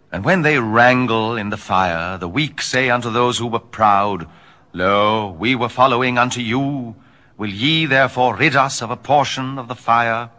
And when they wrangle in the fire, the weak say unto those who were proud, Lo, we were following unto you. Will ye therefore rid us of a portion of the fire?